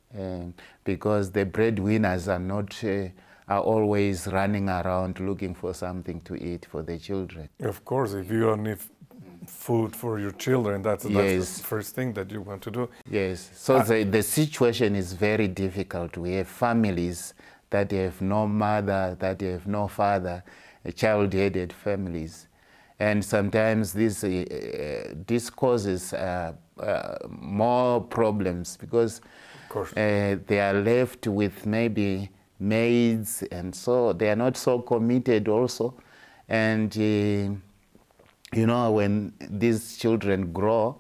because the breadwinners are not are always running around looking for something to eat for the children. Of course, if you don't need food for your children, that's the first thing that you want to do. Yes, so the situation is very difficult. We have families that have no mother, that have no father, child-headed families. And sometimes this causes more problems because they are left with maybe maids, and so they are not so committed also. And you know, when these children grow,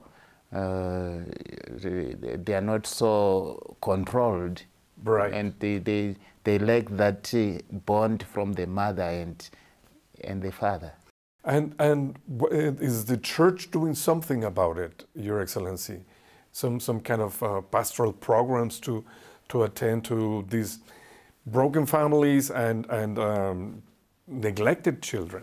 they are not so controlled, right? And they lack that bond from the mother and the father. And is the church doing something about it, Your Excellency? Some kind of pastoral programs to attend to these broken families and neglected children?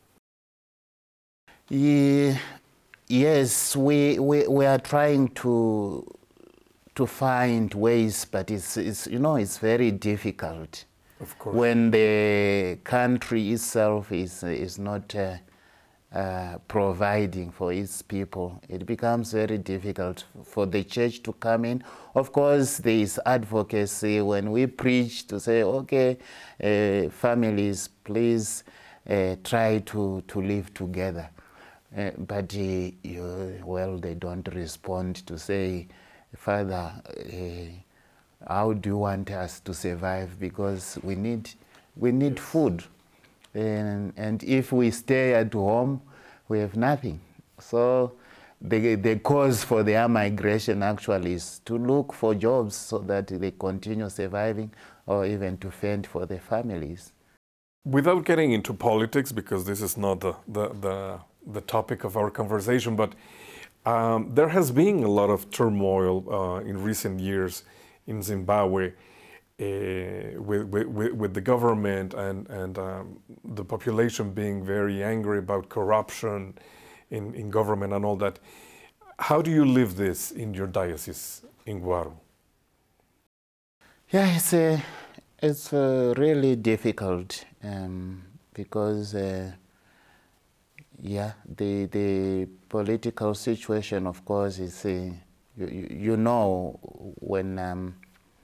Yes, we are trying to find ways, but it's you know, it's very difficult. Of course. When the country itself is not providing for its people, it becomes very difficult for the church to come in. Of course, there is advocacy when we preach to say, okay, families, please try to live together. But well, they don't respond to say, Father, how do you want us to survive? Because we need food. And if we stay at home, we have nothing. So the cause for their migration actually is to look for jobs so that they continue surviving, or even to fend for their families. Without getting into politics, because this is not the topic of our conversation, but there has been a lot of turmoil in recent years in Zimbabwe. With the government and the population being very angry about corruption in government and all that. How do you live this in your diocese in Gwaru? Yeah, it's really difficult because yeah, the political situation, of course, is you know, when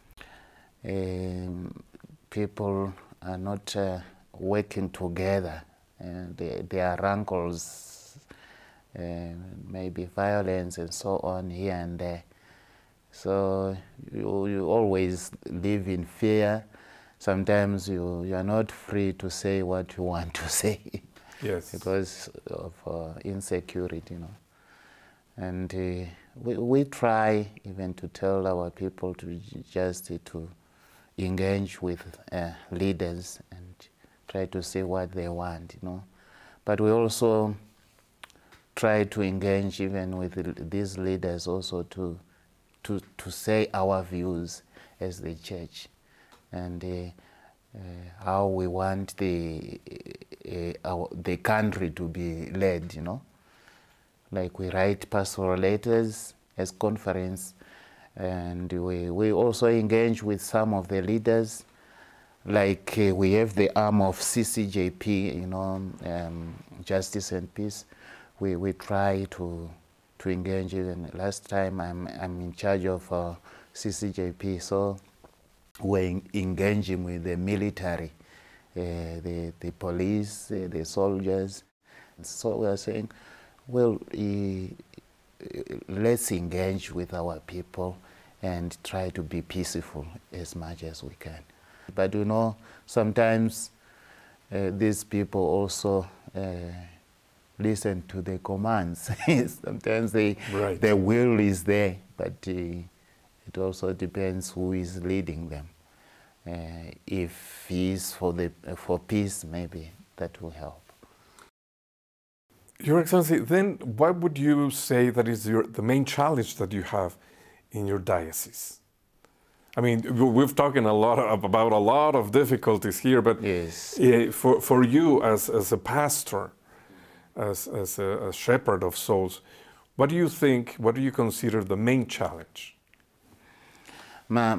people are not working together, there are rankles, maybe violence and so on here and there. So you always live in fear. Sometimes you are not free to say what you want to say. Yes. Because of insecurity, you know. And we try even to tell our people to just to engage with leaders and try to see what they want, you know. But we also try to engage even with these leaders also to say our views as the church, and how we want the country to be led, you know. Like we write pastoral letters as conference, and we also engage with some of the leaders. Like we have the arm of CCJP, you know, Justice and Peace. We try to engage. Even last time I'm in charge of CCJP, so we're engaging with the military, the police, the soldiers. So we are saying, well, let's engage with our people and try to be peaceful as much as we can. But you know, sometimes these people also listen to the commands. Sometimes the will is there, but it also depends who is leading them. If he is for peace, maybe that will help. Your Excellency, then what would you say that is the main challenge that you have in your diocese? I mean, we've talking about a lot of difficulties here, but yes, for you as a pastor, as a shepherd of souls, what do you think? What do you consider the main challenge?